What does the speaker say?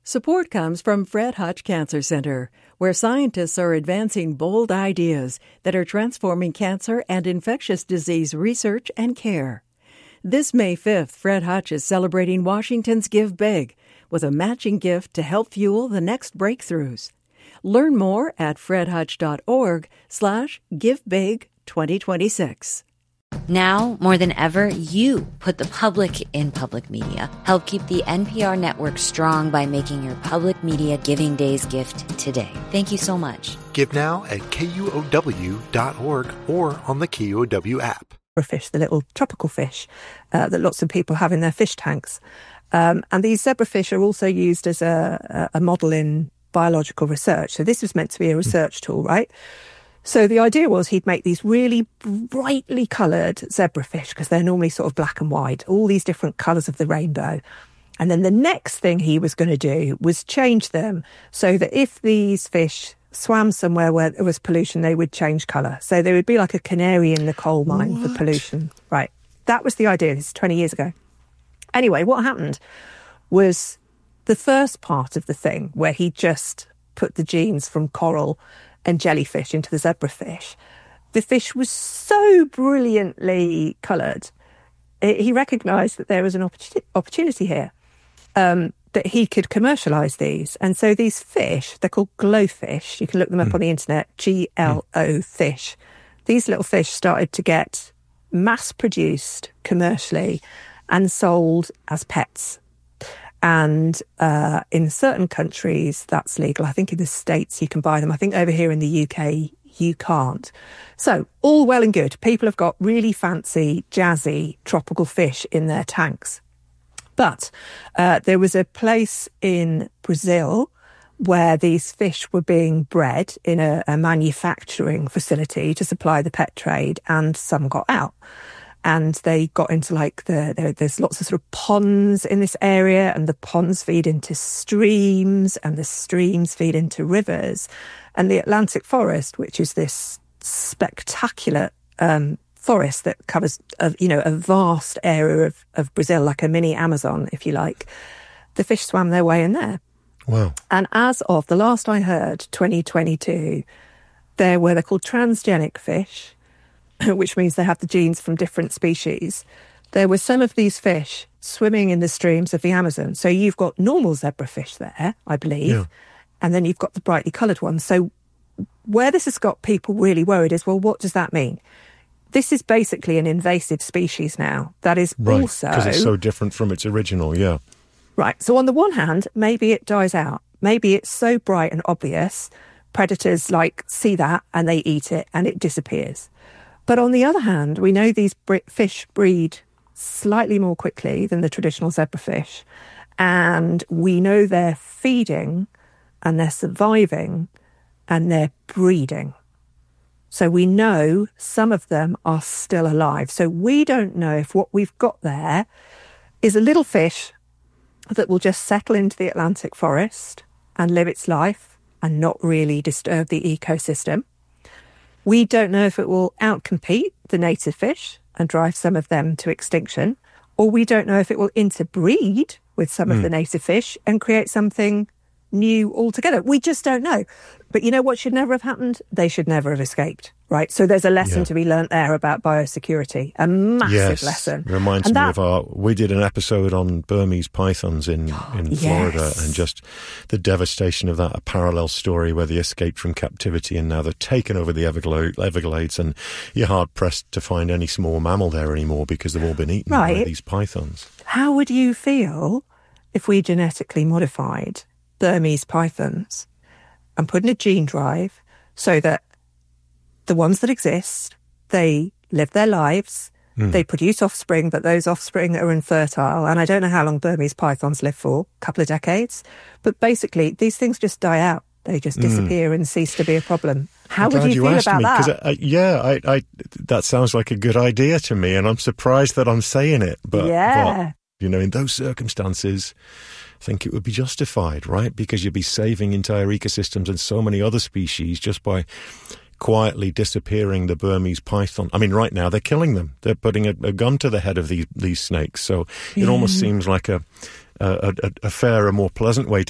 Support comes from Fred Hutch Cancer Center, where scientists are advancing bold ideas that are transforming cancer and infectious disease research and care. This May 5th, Fred Hutch is celebrating Washington's Give Big with a matching gift to help fuel the next breakthroughs. Learn more at fredhutch.org/givebig2026. Now, more than ever, you put the public in public media. Help keep the NPR network strong by making your public media giving days gift today. Thank you so much. Give now at KUOW.org or on the KUOW app. Zebrafish, the little tropical fish that lots of people have in their fish tanks. And these zebrafish are also used as a model in biological research. So this was meant to be a research tool, right? So the idea was he'd make these really brightly coloured zebrafish, because they're normally sort of black and white, all these different colours of the rainbow. And then the next thing he was going to do was change them so that if these fish swam somewhere where there was pollution, they would change colour. So they would be like a canary in the coal mine for pollution. Right. That was the idea. This is 20 years ago. Anyway, what happened was the first part of the thing, where he just put the genes from coral and jellyfish into the zebrafish. The fish was so brilliantly coloured. He recognised that there was an opportunity here, that he could commercialise these. And so these fish, they're called glowfish. You can look them up on the internet, GLO fish. These little fish started to get mass-produced commercially and sold as pets. And in certain countries, that's legal. I think in the States you can buy them. I think over here in the UK, you can't. So all well and good. People have got really fancy, jazzy, tropical fish in their tanks. But there was a place in Brazil where these fish were being bred in a manufacturing facility to supply the pet trade, and some got out. And they got into there's lots of sort of ponds in this area, and the ponds feed into streams, and the streams feed into rivers. And the Atlantic forest, which is this spectacular forest that covers a vast area of Brazil, like a mini Amazon, if you like, the fish swam their way in there. Wow. And as of the last I heard, 2022, they're called transgenic fish, which means they have the genes from different species. There were some of these fish swimming in the streams of the Amazon. So you've got normal zebrafish there, I believe, and then you've got the brightly coloured ones. So where this has got people really worried is, well, what does that mean? This is basically an invasive species now. That is also... because it's so different from its original, yeah. Right. So on the one hand, maybe it dies out. Maybe it's so bright and obvious, predators see that and they eat it and it disappears. But on the other hand, we know these fish breed slightly more quickly than the traditional zebrafish. And we know they're feeding and they're surviving and they're breeding. So we know some of them are still alive. So we don't know if what we've got there is a little fish that will just settle into the Atlantic forest and live its life and not really disturb the ecosystem. We don't know if it will outcompete the native fish and drive some of them to extinction, or we don't know if it will interbreed with some of the native fish and create something new altogether. We just don't know. But you know what should never have happened? They should never have escaped, right? So there's a lesson to be learnt there about biosecurity, a massive lesson. Reminds me of we did an episode on Burmese pythons in Florida, and just the devastation of that, a parallel story where they escaped from captivity and now they're taken over the Everglades, and you're hard-pressed to find any small mammal there anymore because they've all been eaten by these pythons. How would you feel if we genetically modified Burmese pythons and put in a gene drive so that the ones that exist, they live their lives, they produce offspring, but those offspring are infertile. And I don't know how long Burmese pythons live for, a couple of decades. But basically, these things just die out. They just disappear and cease to be a problem. How would you feel about that? That sounds like a good idea to me, and I'm surprised that I'm saying it. But in those circumstances, I think it would be justified, right? Because you'd be saving entire ecosystems and so many other species just by quietly disappearing the Burmese python. I mean, right now they're killing them. They're putting a gun to the head of these snakes. So it almost seems like a fairer, more pleasant way to